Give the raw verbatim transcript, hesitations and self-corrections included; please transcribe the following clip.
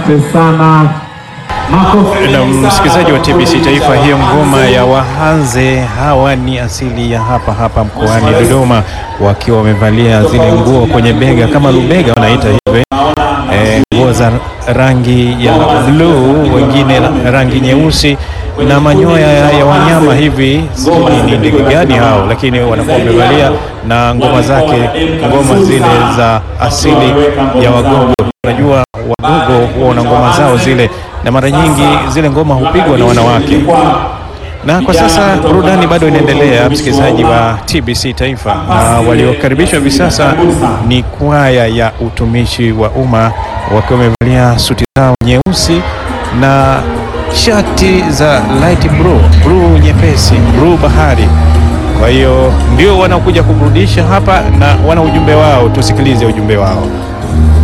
Asante sana. Na msikilizaji wa T B C Taifa, hiyo ngoma ya Wahanze hawa ni asili ya hapa hapa mkoani Dodoma, wakiwa wamevalia zile nguo kwenye bega kama lubega wanaita hivi, eh, nguo za rangi ya bluu, wengine rangi nyeusi na manyoya ya, ya wanyama hivi. Sijui ni ndege gani hao, lakini wanakuwa wamevalia na ngoma zake, ngoma zile za asili ya Wagogo. Unajua Wagogo huwa na ngoma zao zile, na mara nyingi zile ngoma hupigwa na wanawake. Na kwa sasa burudani bado inaendelea, msikilizaji wa T B C Taifa, na waliokaribishwa hivi sasa ni kwaya ya utumishi wa umma, wakiwa wamevalia suti zao nyeusi na shati za light blue, blue nyepesi, blue bahari. Kwa hiyo ndio wanakuja kuburudisha hapa na wana ujumbe wao, tusikilize ujumbe wao.